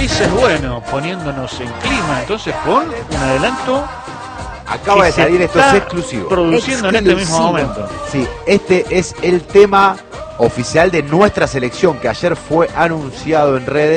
dices, bueno, poniéndonos en clima, entonces pon un adelanto. Acaba de salir, esto es exclusivo. Produciendo en este mismo momento. Sí, este es el tema oficial de nuestra selección que ayer fue anunciado en redes.